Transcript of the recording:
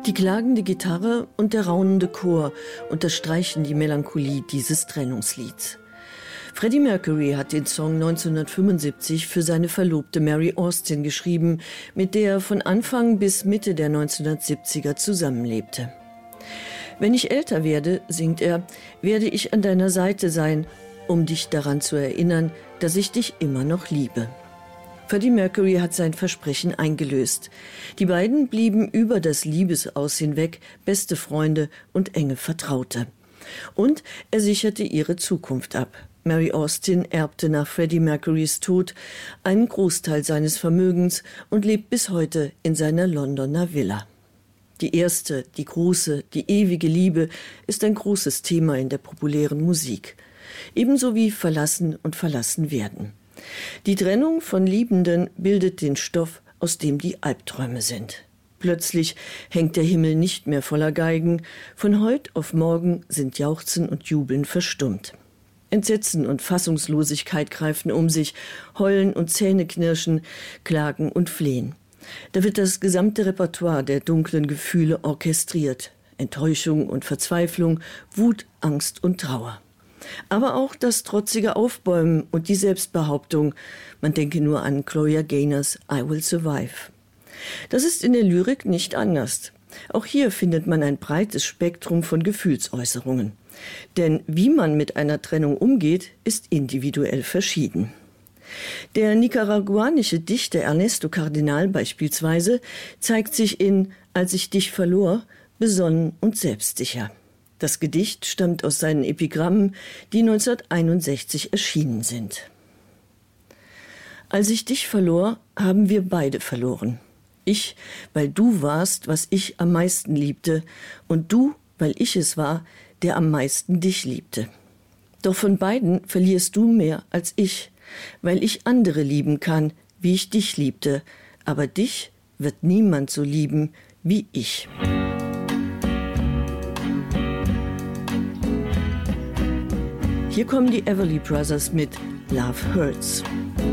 Die klagende Gitarre und der raunende Chor unterstreichen die Melancholie dieses Trennungslieds. Freddie Mercury hat den Song 1975 für seine Verlobte Mary Austin geschrieben, mit der er von Anfang bis Mitte der 1970er zusammenlebte. Wenn ich älter werde, singt er, werde ich an deiner Seite sein, um dich daran zu erinnern, dass ich dich immer noch liebe. Freddie Mercury hat sein Versprechen eingelöst. Die beiden blieben über das Liebesaus hinweg beste Freunde und enge Vertraute. Und er sicherte ihre Zukunft ab. Mary Austin erbte nach Freddie Mercurys Tod einen Großteil seines Vermögens und lebt bis heute in seiner Londoner Villa. Die erste, die große, die ewige Liebe ist ein großes Thema in der populären Musik. Ebenso wie Verlassen und Verlassen werden. Die Trennung von Liebenden bildet den Stoff, aus dem die Albträume sind. Plötzlich hängt der Himmel nicht mehr voller Geigen. Von heut auf morgen sind Jauchzen und Jubeln verstummt. Entsetzen und Fassungslosigkeit greifen um sich, Heulen und Zähneknirschen, Klagen und Flehen. Da wird das gesamte Repertoire der dunklen Gefühle orchestriert. Enttäuschung und Verzweiflung, Wut, Angst und Trauer. Aber auch das trotzige Aufbäumen und die Selbstbehauptung. Man denke nur an Gloria Gaynors I Will Survive. Das ist in der Lyrik nicht anders. Auch hier findet man ein breites Spektrum von Gefühlsäußerungen. Denn wie man mit einer Trennung umgeht, ist individuell verschieden. Der nicaraguanische Dichter Ernesto Cardenal beispielsweise zeigt sich in Als ich dich verlor besonnen und selbstsicher. Das Gedicht stammt aus seinen Epigrammen, die 1961 erschienen sind. Als ich dich verlor, haben wir beide verloren. Ich, weil du warst, was ich am meisten liebte, und du, weil ich es war, der am meisten dich liebte. Doch von beiden verlierst du mehr als ich, weil ich andere lieben kann, wie ich dich liebte, aber dich wird niemand so lieben wie ich. Hier kommen die Everly Brothers mit Love Hurts.